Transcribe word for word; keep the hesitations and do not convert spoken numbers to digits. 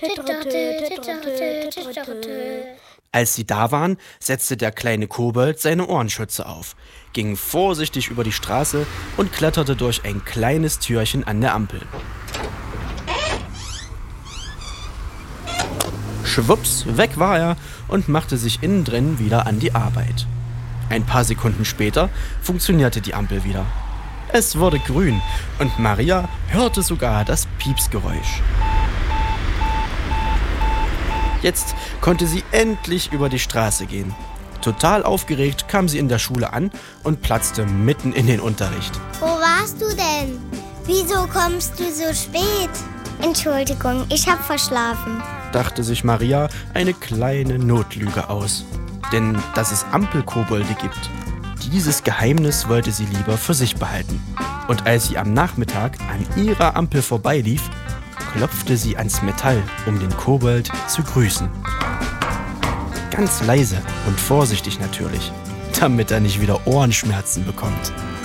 Titterte, titterte, titterte. Als sie da waren, setzte der kleine Kobold seine Ohrenschütze auf, ging vorsichtig über die Straße und kletterte durch ein kleines Türchen an der Ampel. Schwupps, weg war er und machte sich innen drin wieder an die Arbeit. Ein paar Sekunden später funktionierte die Ampel wieder. Es wurde grün und Maria hörte sogar das Piepsgeräusch. Jetzt konnte sie endlich über die Straße gehen. Total aufgeregt kam sie in der Schule an und platzte mitten in den Unterricht. Wo warst du denn? Wieso kommst du so spät? Entschuldigung, ich hab verschlafen, dachte sich Maria eine kleine Notlüge aus. Denn dass es Ampelkobolde gibt, dieses Geheimnis wollte sie lieber für sich behalten. Und als sie am Nachmittag an ihrer Ampel vorbeilief, klopfte sie ans Metall, um den Kobold zu grüßen. Ganz leise und vorsichtig natürlich, damit er nicht wieder Ohrenschmerzen bekommt.